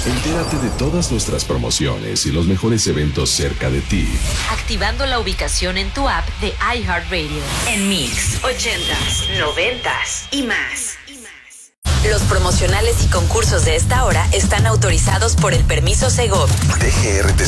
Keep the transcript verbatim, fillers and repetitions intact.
Entérate de todas nuestras promociones y los mejores eventos cerca de ti, activando la ubicación en tu app de iHeartRadio. En Mix, ochentas, noventas y más. Los promocionales y concursos de esta hora están autorizados por el permiso Segov. D G R T